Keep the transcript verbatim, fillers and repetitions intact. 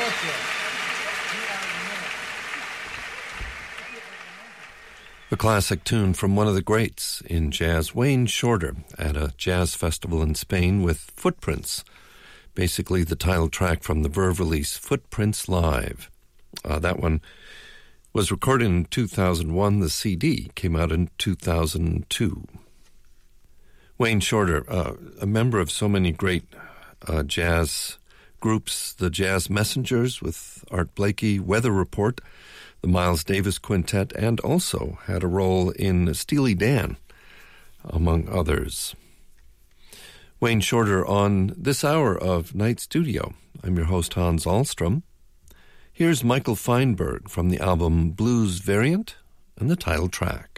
A classic tune from one of the greats in jazz, Wayne Shorter, at a jazz festival in Spain with Footprints, basically the title track from the Verve release, Footprints Live. Uh, that one was recorded in two thousand one. The C D came out in two thousand two. Wayne Shorter, uh, a member of so many great uh, jazz groups, the Jazz Messengers with Art Blakey, Weather Report, the Miles Davis Quintet, and also had a role in Steely Dan, among others. Wayne Shorter on this hour of Night Studio. I'm your host, Hans Ahlstrom. Here's Michael Feinberg from the album Blues Variant and the title track.